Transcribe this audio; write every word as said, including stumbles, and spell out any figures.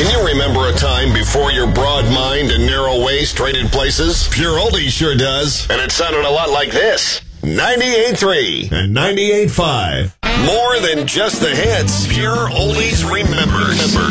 Can you remember a time before your broad mind and narrow waist traded places? Pure Oldies sure does. And it sounded a lot like this. ninety-eight point three and ninety-eight point five. More than just the hits. Pure Oldies remembered.